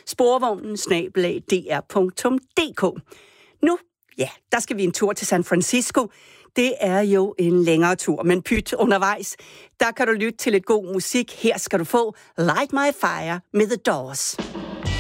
sporvognen@dr.dk. Nu, ja, der skal vi en tur til San Francisco. Det er jo en længere tur, men pyt undervejs. Der kan du lytte til lidt god musik. Her skal du få Light My Fire med The Doors.